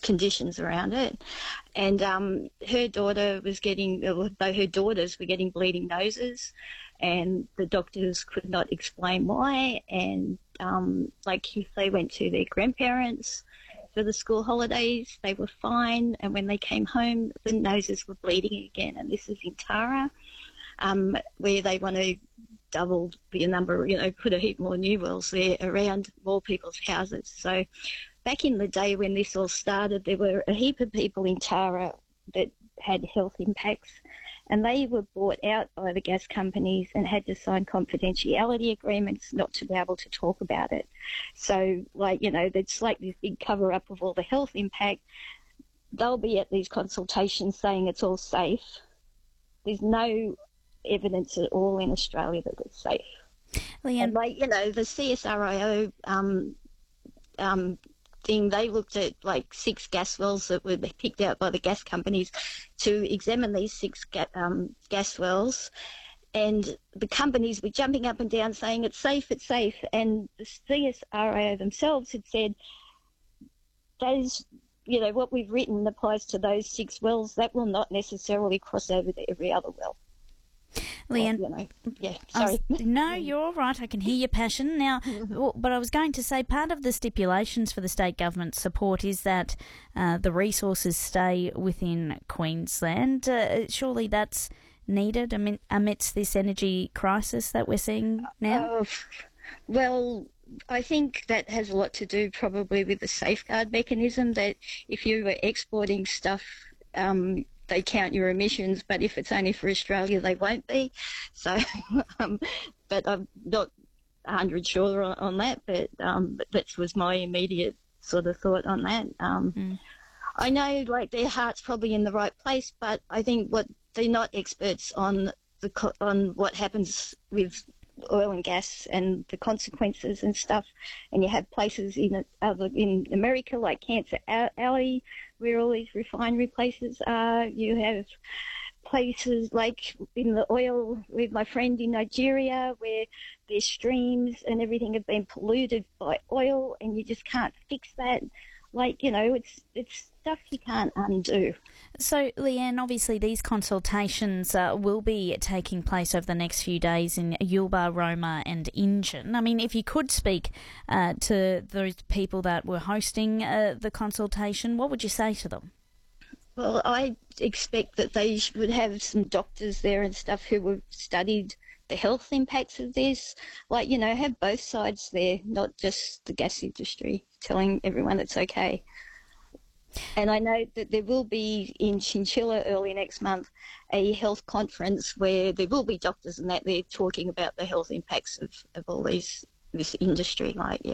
conditions around it. And her daughter was getting, though her daughters were getting bleeding noses, and the doctors could not explain why. And if they went to their grandparents for the school holidays, they were fine. And when they came home, the noses were bleeding again. And this is in Tara, where they want to double the number, put a heap more new wells there around more people's houses. So back in the day when this all started, there were a heap of people in Tara that had health impacts, and they were bought out by the gas companies and had to sign confidentiality agreements not to be able to talk about it. So, it's like this big cover-up of all the health impact. They'll be at these consultations saying it's all safe. There's no evidence at all in Australia that it's safe. Leanne, and the CSIRO thing, they looked at 6 gas wells that were picked out by the gas companies to examine these 6 gas wells, and the companies were jumping up and down saying it's safe, and the CSIRO themselves had said those, what we've written applies to those 6 wells. That will not necessarily cross over to every other well. Leanne, sorry. No, you're all right. I can hear your passion. Now, but I was going to say part of the stipulations for the state government support is that the resources stay within Queensland. Surely that's needed amidst this energy crisis that we're seeing now? Well, I think that has a lot to do probably with the safeguard mechanism, that if you were exporting stuff, they count your emissions, but if it's only for Australia, they won't be. So, but I'm not 100% sure on that, but that was my immediate sort of thought on that. I know, their heart's probably in the right place, but I think they're not experts on what happens with oil and gas and the consequences and stuff. And you have places in America like Cancer Alley, where all these refinery places are. You have places like in the oil with my friend in Nigeria, where their streams and everything have been polluted by oil, and you just can't fix that. It's stuff you can't undo. So, Leanne, obviously these consultations will be taking place over the next few days in Yulba, Roma and Injun. I mean, if you could speak to those people that were hosting the consultation, what would you say to them? Well, I expect that they would have some doctors there and stuff who have studied the health impacts of this. Have both sides there, not just the gas industry telling everyone it's okay. And I know that there will be in Chinchilla early next month a health conference where there will be doctors and that they're talking about the health impacts of all this industry.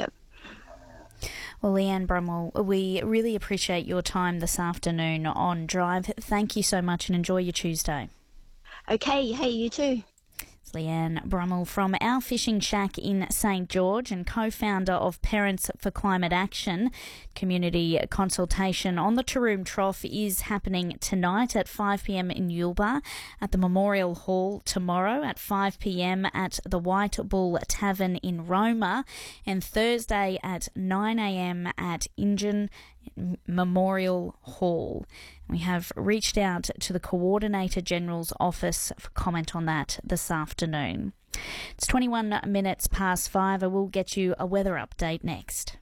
Well, Leanne Brumwell, we really appreciate your time this afternoon on Drive. Thank you so much and enjoy your Tuesday. Okay, hey, you too. Leanne Brummel from Our Fishing Shack in St George and co-founder of Parents for Climate Action. Community consultation on the Taroom Trough is happening tonight at 5 p.m. in Yulba, at the Memorial Hall tomorrow at 5 p.m. at the White Bull Tavern in Roma, and Thursday at 9 a.m. at Injun Memorial Hall. We have reached out to the Coordinator General's office for comment on that this afternoon. It's 21 minutes past 5. I will get you a weather update next.